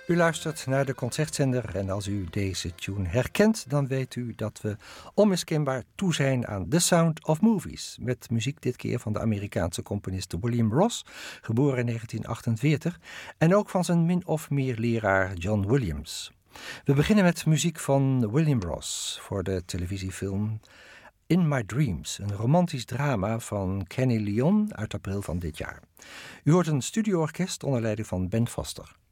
U luistert naar de Concertzender en als u deze tune herkent, dan weet u dat we onmiskenbaar toe zijn aan The Sound of Movies. Met muziek dit keer van de Amerikaanse componist William Ross, geboren in 1948, en ook van zijn min of meer leraar John Williams. We beginnen met muziek van William Ross voor de televisiefilm In My Dreams, een romantisch drama van Kenny Leon uit april van dit jaar. U hoort een studioorkest onder leiding van Ben Foster.